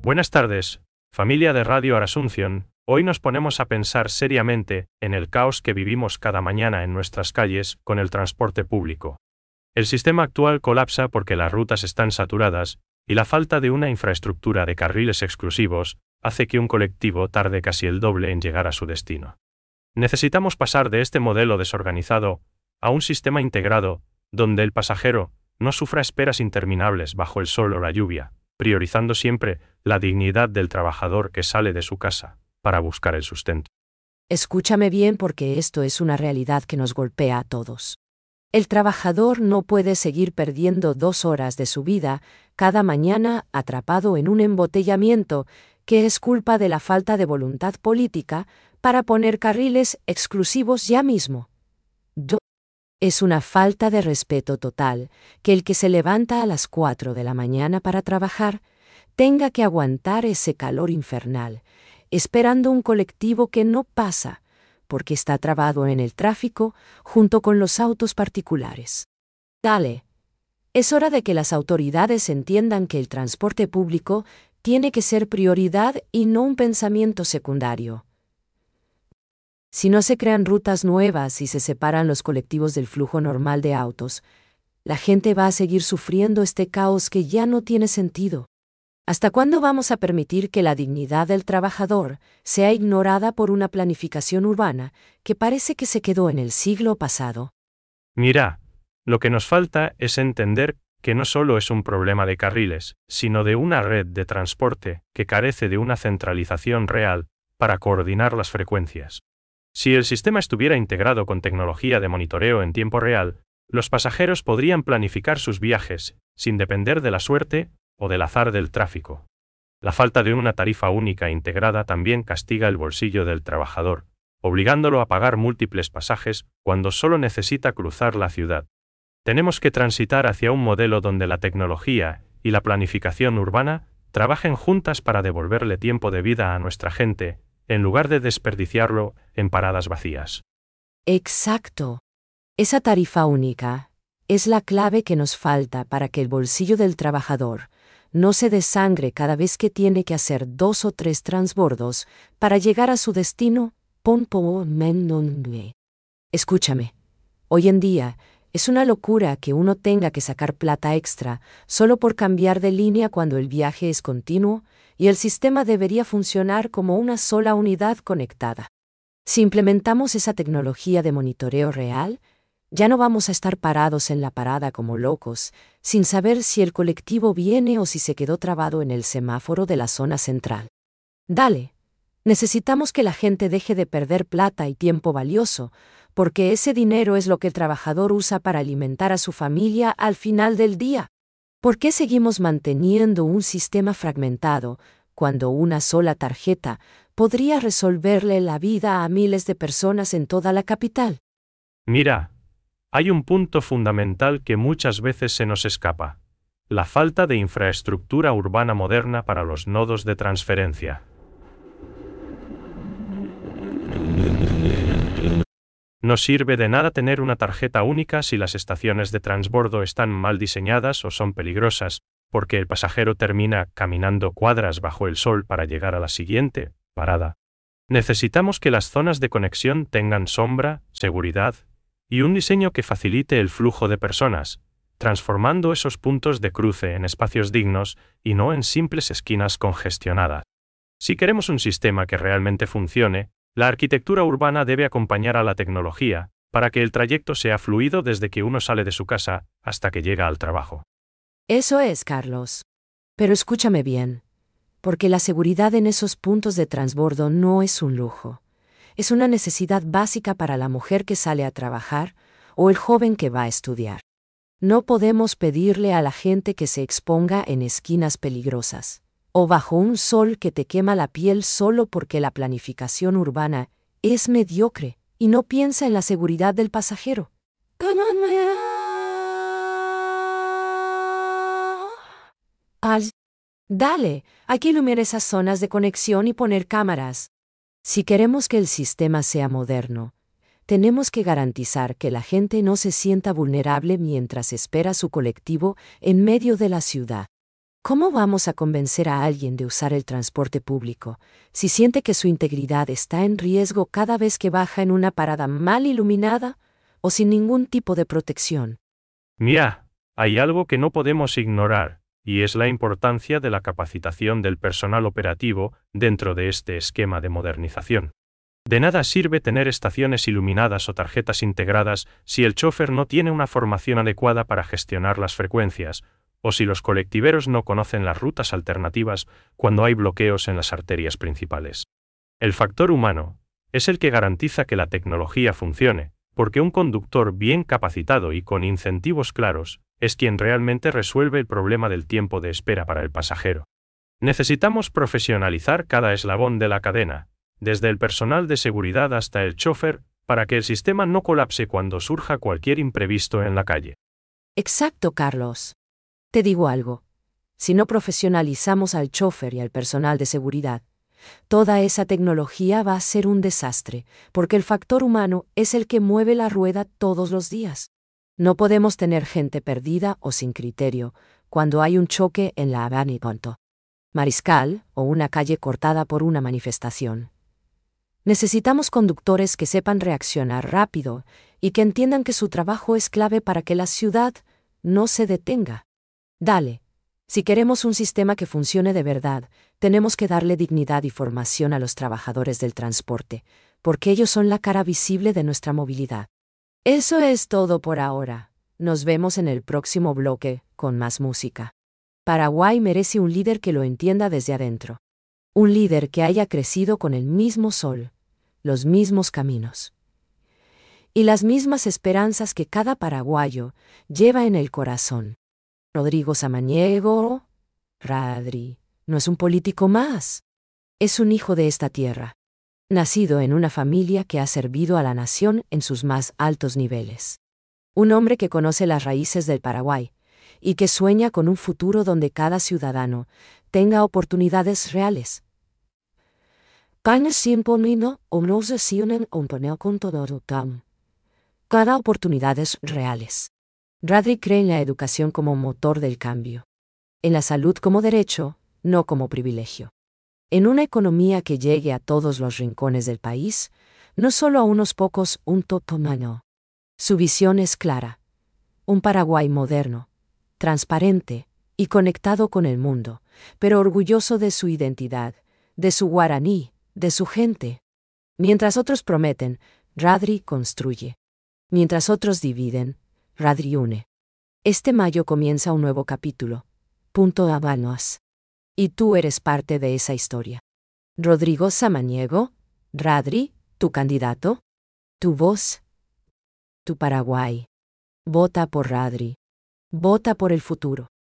Buenas tardes, familia de Radio Asunción. Hoy nos ponemos a pensar seriamente en el caos que vivimos cada mañana en nuestras calles con el transporte público. El sistema actual colapsa porque las rutas están saturadas y la falta de una infraestructura de carriles exclusivos hace que un colectivo tarde casi el doble en llegar a su destino. Necesitamos pasar de este modelo desorganizado a un sistema integrado, donde el pasajero no sufra esperas interminables bajo el sol o la lluvia, priorizando siempre la dignidad del trabajador que sale de su casa para buscar el sustento. Escúchame bien porque esto es una realidad que nos golpea a todos. El trabajador no puede seguir perdiendo 2 horas de su vida cada mañana atrapado en un embotellamiento que es culpa de la falta de voluntad política para poner carriles exclusivos ya mismo. Es una falta de respeto total que el que se levanta a las 4 de la mañana para trabajar tenga que aguantar ese calor infernal, esperando un colectivo que no pasa, porque está trabado en el tráfico junto con los autos particulares. Dale. Es hora de que las autoridades entiendan que el transporte público tiene que ser prioridad y no un pensamiento secundario. Si no se crean rutas nuevas y se separan los colectivos del flujo normal de autos, la gente va a seguir sufriendo este caos que ya no tiene sentido. ¿Hasta cuándo vamos a permitir que la dignidad del trabajador sea ignorada por una planificación urbana que parece que se quedó en el siglo pasado? Mira, lo que nos falta es entender que no solo es un problema de carriles, sino de una red de transporte que carece de una centralización real para coordinar las frecuencias. Si el sistema estuviera integrado con tecnología de monitoreo en tiempo real, los pasajeros podrían planificar sus viajes sin depender de la suerte o del azar del tráfico. La falta de una tarifa única integrada también castiga el bolsillo del trabajador, obligándolo a pagar múltiples pasajes cuando solo necesita cruzar la ciudad. Tenemos que transitar hacia un modelo donde la tecnología y la planificación urbana trabajen juntas para devolverle tiempo de vida a nuestra gente, en lugar de desperdiciarlo en paradas vacías. Exacto. Esa tarifa única es la clave que nos falta para que el bolsillo del trabajador no se desangre cada vez que tiene que hacer 2 o 3 transbordos para llegar a su destino. Escúchame. Hoy en día, es una locura que uno tenga que sacar plata extra solo por cambiar de línea cuando el viaje es continuo y el sistema debería funcionar como una sola unidad conectada. Si implementamos esa tecnología de monitoreo real, ya no vamos a estar parados en la parada como locos, sin saber si el colectivo viene o si se quedó trabado en el semáforo de la zona central. Dale. Necesitamos que la gente deje de perder plata y tiempo valioso, porque ese dinero es lo que el trabajador usa para alimentar a su familia al final del día. ¿Por qué seguimos manteniendo un sistema fragmentado cuando una sola tarjeta podría resolverle la vida a miles de personas en toda la capital? Mira, hay un punto fundamental que muchas veces se nos escapa: la falta de infraestructura urbana moderna para los nodos de transferencia. No sirve de nada tener una tarjeta única si las estaciones de transbordo están mal diseñadas o son peligrosas, porque el pasajero termina caminando cuadras bajo el sol para llegar a la siguiente parada. Necesitamos que las zonas de conexión tengan sombra, seguridad y un diseño que facilite el flujo de personas, transformando esos puntos de cruce en espacios dignos y no en simples esquinas congestionadas. Si queremos un sistema que realmente funcione, la arquitectura urbana debe acompañar a la tecnología, para que el trayecto sea fluido desde que uno sale de su casa hasta que llega al trabajo. Eso es, Carlos. Pero escúchame bien, porque la seguridad en esos puntos de transbordo no es un lujo. Es una necesidad básica para la mujer que sale a trabajar o el joven que va a estudiar. No podemos pedirle a la gente que se exponga en esquinas peligrosas o bajo un sol que te quema la piel solo porque la planificación urbana es mediocre y no piensa en la seguridad del pasajero. Dale, hay que iluminar esas zonas de conexión y poner cámaras. Si queremos que el sistema sea moderno, tenemos que garantizar que la gente no se sienta vulnerable mientras espera su colectivo en medio de la ciudad. ¿Cómo vamos a convencer a alguien de usar el transporte público si siente que su integridad está en riesgo cada vez que baja en una parada mal iluminada o sin ningún tipo de protección? Mira, hay algo que no podemos ignorar, y es la importancia de la capacitación del personal operativo dentro de este esquema de modernización. De nada sirve tener estaciones iluminadas o tarjetas integradas si el chofer no tiene una formación adecuada para gestionar las frecuencias, o si los colectiveros no conocen las rutas alternativas cuando hay bloqueos en las arterias principales. El factor humano es el que garantiza que la tecnología funcione, porque un conductor bien capacitado y con incentivos claros es quien realmente resuelve el problema del tiempo de espera para el pasajero. Necesitamos profesionalizar cada eslabón de la cadena, desde el personal de seguridad hasta el chofer, para que el sistema no colapse cuando surja cualquier imprevisto en la calle. Exacto, Carlos. Te digo algo. Si no profesionalizamos al chofer y al personal de seguridad, toda esa tecnología va a ser un desastre, porque el factor humano es el que mueve la rueda todos los días. No podemos tener gente perdida o sin criterio cuando hay un choque en la Avenida Ponto Mariscal o una calle cortada por una manifestación. Necesitamos conductores que sepan reaccionar rápido y que entiendan que su trabajo es clave para que la ciudad no se detenga. Dale. Si queremos un sistema que funcione de verdad, tenemos que darle dignidad y formación a los trabajadores del transporte, porque ellos son la cara visible de nuestra movilidad. Eso es todo por ahora. Nos vemos en el próximo bloque, con más música. Paraguay merece un líder que lo entienda desde adentro. Un líder que haya crecido con el mismo sol, los mismos caminos y las mismas esperanzas que cada paraguayo lleva en el corazón. Rodrigo Samaniego, Radri, no es un político más. Es un hijo de esta tierra, nacido en una familia que ha servido a la nación en sus más altos niveles. Un hombre que conoce las raíces del Paraguay y que sueña con un futuro donde cada ciudadano tenga oportunidades reales. Cada oportunidades reales. Radri cree en la educación como motor del cambio. En la salud como derecho, no como privilegio. En una economía que llegue a todos los rincones del país, no solo a unos pocos, un totomano. Su visión es clara. Un Paraguay moderno, transparente y conectado con el mundo, pero orgulloso de su identidad, de su guaraní, de su gente. Mientras otros prometen, Radri construye. Mientras otros dividen, Radri une. Este mayo comienza un nuevo capítulo. Punto Habanos. Y tú eres parte de esa historia. Rodrigo Samaniego, Radri, tu candidato, tu voz, tu Paraguay. Vota por Radri. Vota por el futuro.